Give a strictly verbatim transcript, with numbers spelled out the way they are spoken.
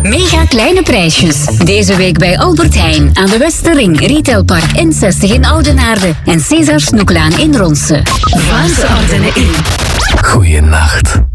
Mega kleine prijsjes. Deze week bij Albert Heijn aan de Westerring, Retailpark N zestig in Oudenaarde en César Snoeklaan in Ronse. Vlaamse Ardennen in. Goeienacht.